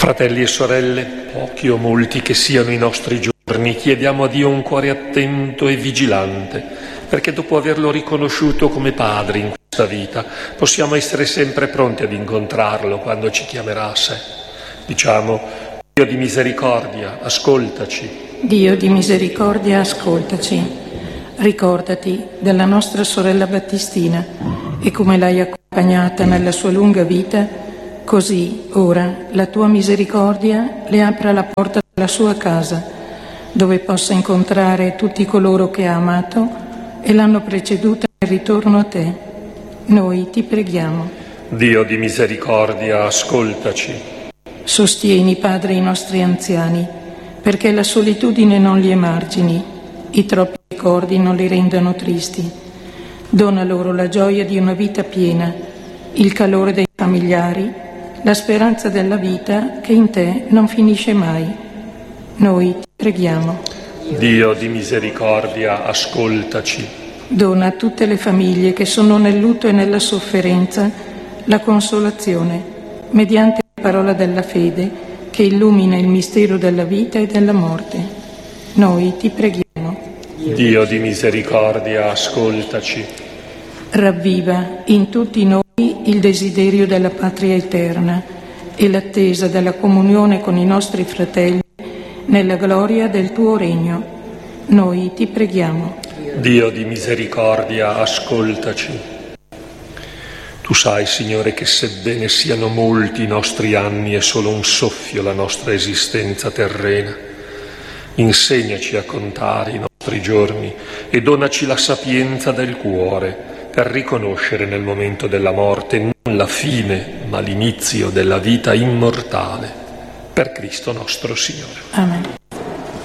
Fratelli e sorelle, pochi o molti che siano i nostri giorni, chiediamo a Dio un cuore attento e vigilante, perché dopo averlo riconosciuto come Padre in questa vita, possiamo essere sempre pronti ad incontrarlo quando ci chiamerà a sé. Diciamo: Dio di misericordia, ascoltaci. Dio di misericordia, ascoltaci. Ricordati della nostra sorella Battistina e come l'hai accompagnata nella sua lunga vita. Così, ora, la tua misericordia le apra la porta della sua casa, dove possa incontrare tutti coloro che ha amato e l'hanno preceduta nel ritorno a te. Noi ti preghiamo. Dio di misericordia, ascoltaci. Sostieni, Padre, i nostri anziani, perché la solitudine non li emargini, i troppi ricordi non li rendano tristi. Dona loro la gioia di una vita piena, il calore dei familiari, la speranza della vita che in te non finisce mai. Noi ti preghiamo. Dio di misericordia, ascoltaci. Dona a tutte le famiglie che sono nel lutto e nella sofferenza la consolazione, mediante la parola della fede che illumina il mistero della vita e della morte. Noi ti preghiamo. Dio di misericordia, ascoltaci. Ravviva in tutti noi il desiderio della patria eterna e l'attesa della comunione con i nostri fratelli nella gloria del tuo regno. Noi ti preghiamo. Dio di misericordia, ascoltaci. Tu sai, Signore, che sebbene siano molti i nostri anni, è solo un soffio la nostra esistenza terrena. Insegnaci a contare i nostri giorni e donaci la sapienza del cuore per riconoscere nel momento della morte non la fine, ma l'inizio della vita immortale. Per Cristo nostro Signore. Amen.